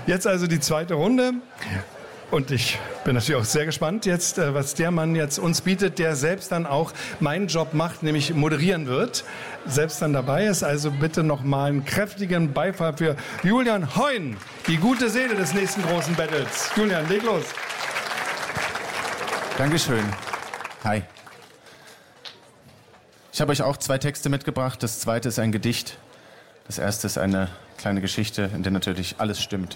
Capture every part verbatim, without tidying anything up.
Jetzt also die zweite Runde. Und ich bin natürlich auch sehr gespannt jetzt, was der Mann jetzt uns bietet, der selbst dann auch meinen Job macht, nämlich moderieren wird, selbst dann dabei ist. Also bitte noch mal einen kräftigen Beifall für Julian Heun, die gute Seele des nächsten großen Battles. Julian, leg los. Dankeschön. Hi. Ich habe euch auch zwei Texte mitgebracht. Das zweite ist ein Gedicht. Das erste ist eine kleine Geschichte, in der natürlich alles stimmt.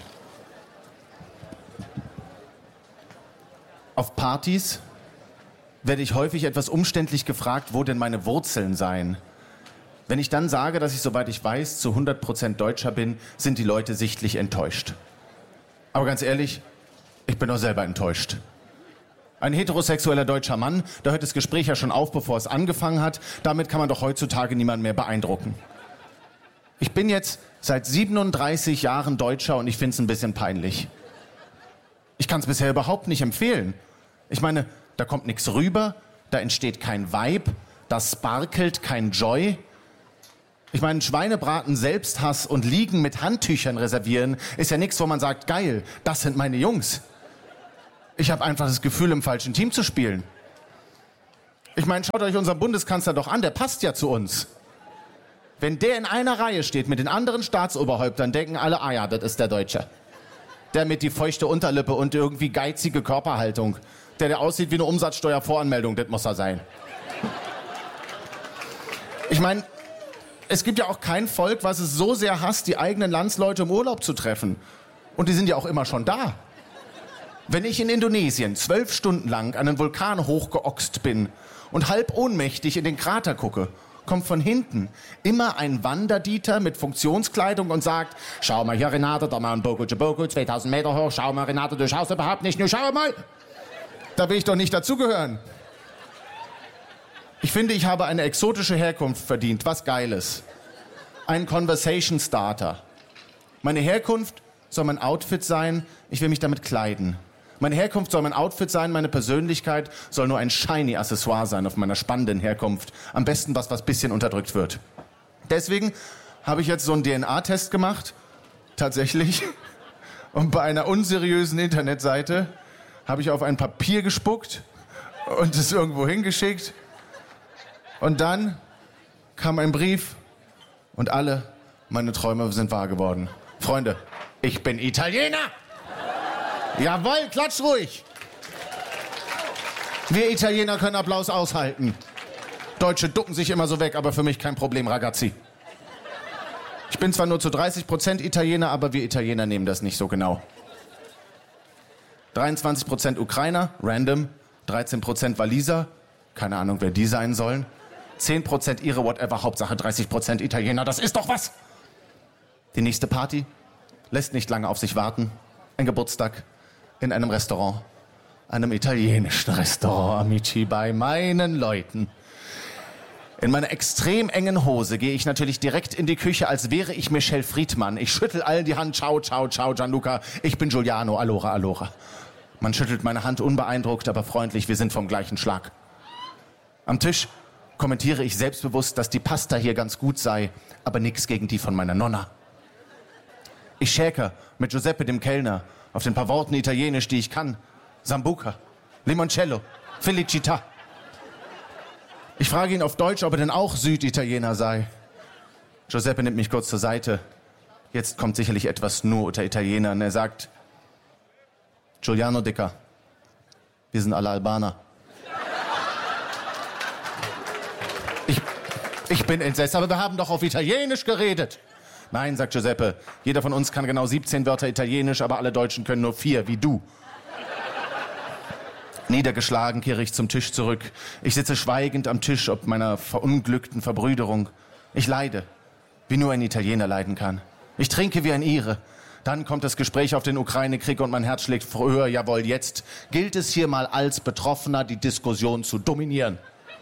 Auf Partys werde ich häufig etwas umständlich gefragt, wo denn meine Wurzeln seien. Wenn ich dann sage, dass ich, soweit ich weiß, zu hundert Prozent Deutscher bin, sind die Leute sichtlich enttäuscht. Aber ganz ehrlich, ich bin doch selber enttäuscht. Ein heterosexueller deutscher Mann, da hört das Gespräch ja schon auf, bevor es angefangen hat. Damit kann man doch heutzutage niemanden mehr beeindrucken. Ich bin jetzt seit siebenunddreißig Jahren Deutscher und ich finde es ein bisschen peinlich. Ich kann es bisher überhaupt nicht empfehlen. Ich meine, da kommt nichts rüber, da entsteht kein Vibe, da sparkelt kein Joy. Ich meine, Schweinebraten, Selbsthass und Liegen mit Handtüchern reservieren ist ja nichts, wo man sagt, geil, das sind meine Jungs. Ich habe einfach das Gefühl, im falschen Team zu spielen. Ich meine, schaut euch unseren Bundeskanzler doch an, der passt ja zu uns. Wenn der in einer Reihe steht mit den anderen Staatsoberhäuptern, denken alle, ah ja, das ist der Deutsche. Der mit die feuchte Unterlippe und irgendwie geizige Körperhaltung. Der, der aussieht wie eine Umsatzsteuervoranmeldung, das muss er sein. Ich meine, es gibt ja auch kein Volk, was es so sehr hasst, die eigenen Landsleute im Urlaub zu treffen. Und die sind ja auch immer schon da. Wenn ich in Indonesien zwölf Stunden lang an einen Vulkan hochgeoxt bin und halb ohnmächtig in den Krater gucke, kommt von hinten immer ein Wanderdieter mit Funktionskleidung und sagt, schau mal hier, Renate, da mal ein Bogo Bogo, zweitausend Meter hoch, schau mal, Renate, du schaust überhaupt nicht, nur schau mal. Da will ich doch nicht dazugehören. Ich finde, ich habe eine exotische Herkunft verdient, was Geiles. Ein Conversation Starter. Meine Herkunft soll mein Outfit sein, ich will mich damit kleiden. Meine Herkunft soll mein Outfit sein, meine Persönlichkeit soll nur ein shiny Accessoire sein auf meiner spannenden Herkunft. Am besten was, was bisschen unterdrückt wird. Deswegen habe ich jetzt so einen D N A-Test gemacht, tatsächlich. Und bei einer unseriösen Internetseite habe ich auf ein Papier gespuckt und es irgendwo hingeschickt. Und dann kam ein Brief und alle meine Träume sind wahr geworden. Freunde, ich bin Italiener! Jawohl, klatsch ruhig! Wir Italiener können Applaus aushalten. Deutsche ducken sich immer so weg, aber für mich kein Problem, Ragazzi. Ich bin zwar nur zu dreißig Prozent Italiener, aber wir Italiener nehmen das nicht so genau. dreiundzwanzig Prozent Ukrainer, random. dreizehn Prozent Waliser, keine Ahnung, wer die sein sollen. zehn Prozent ihre, whatever, Hauptsache dreißig Prozent Italiener, das ist doch was! Die nächste Party lässt nicht lange auf sich warten. Ein Geburtstag in einem Restaurant. Einem italienischen Restaurant, Amici, bei meinen Leuten. In meiner extrem engen Hose gehe ich natürlich direkt in die Küche, als wäre ich Michelle Friedmann. Ich schüttel allen die Hand. Ciao, ciao, ciao, Gianluca. Ich bin Giuliano. Allora, allora. Man schüttelt meine Hand unbeeindruckt, aber freundlich. Wir sind vom gleichen Schlag. Am Tisch kommentiere ich selbstbewusst, dass die Pasta hier ganz gut sei, aber nix gegen die von meiner Nonna. Ich schäker mit Giuseppe, dem Kellner, auf den paar Worten Italienisch, die ich kann. Sambuca, Limoncello, Felicità. Ich frage ihn auf Deutsch, ob er denn auch Süditaliener sei. Giuseppe nimmt mich kurz zur Seite. Jetzt kommt sicherlich etwas nur unter Italienern. Er sagt, Giuliano Dicker, wir sind alle Albaner. Ich, ich bin entsetzt, aber wir haben doch auf Italienisch geredet. Nein, sagt Giuseppe, jeder von uns kann genau siebzehn Wörter Italienisch, aber alle Deutschen können nur vier, wie du. Niedergeschlagen kehre ich zum Tisch zurück. Ich sitze schweigend am Tisch ob meiner verunglückten Verbrüderung. Ich leide, wie nur ein Italiener leiden kann. Ich trinke wie ein Ire. Dann kommt das Gespräch auf den Ukraine-Krieg und mein Herz schlägt früher. Jawohl, jetzt gilt es hier mal als Betroffener, die Diskussion zu dominieren.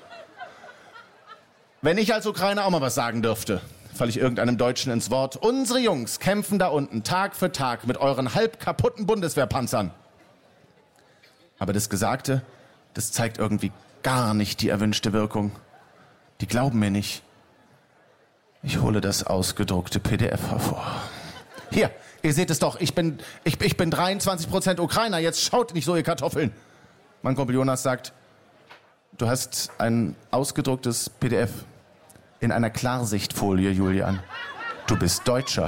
Wenn ich als Ukrainer auch mal was sagen dürfte, falle ich irgendeinem Deutschen ins Wort. Unsere Jungs kämpfen da unten Tag für Tag mit euren halb kaputten Bundeswehrpanzern. Aber das Gesagte, das zeigt irgendwie gar nicht die erwünschte Wirkung. Die glauben mir nicht. Ich hole das ausgedruckte P D F hervor. Hier, ihr seht es doch, ich bin, ich, ich bin dreiundzwanzig Prozent Ukrainer, jetzt schaut nicht so, ihr Kartoffeln. Mein Kumpel Jonas sagt, du hast ein ausgedrucktes P D F in einer Klarsichtfolie, Julian. Du bist Deutscher.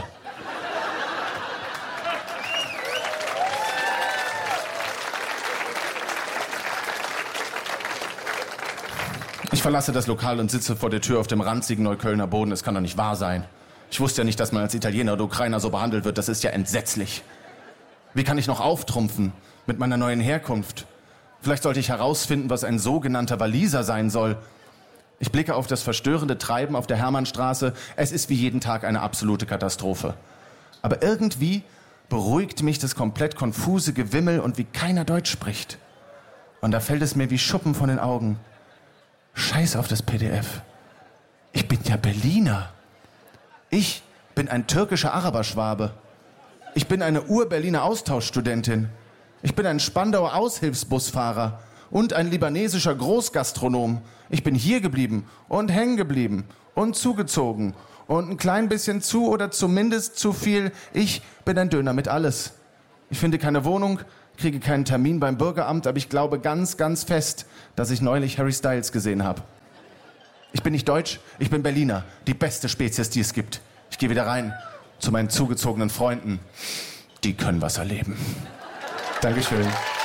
Ich verlasse das Lokal und sitze vor der Tür auf dem ranzigen Neuköllner Boden. Es kann doch nicht wahr sein. Ich wusste ja nicht, dass man als Italiener oder Ukrainer so behandelt wird. Das ist ja entsetzlich. Wie kann ich noch auftrumpfen mit meiner neuen Herkunft? Vielleicht sollte ich herausfinden, was ein sogenannter Waliser sein soll. Ich blicke auf das verstörende Treiben auf der Hermannstraße. Es ist wie jeden Tag eine absolute Katastrophe. Aber irgendwie beruhigt mich das komplett konfuse Gewimmel und wie keiner Deutsch spricht. Und da fällt es mir wie Schuppen von den Augen. Scheiß auf das P D F. Ich bin ja Berliner. Ich bin ein türkischer Araberschwabe. Ich bin eine Ur-Berliner Austauschstudentin. Ich bin ein Spandauer Aushilfsbusfahrer und ein libanesischer Großgastronom. Ich bin hier geblieben und hängen geblieben und zugezogen und ein klein bisschen zu oder zumindest zu viel. Ich bin ein Döner mit alles. Ich finde keine Wohnung, kriege keinen Termin beim Bürgeramt, aber ich glaube ganz, ganz fest, dass ich neulich Harry Styles gesehen habe. Ich bin nicht deutsch, ich bin Berliner. Die beste Spezies, die es gibt. Ich gehe wieder rein zu meinen zugezogenen Freunden. Die können was erleben. Dankeschön.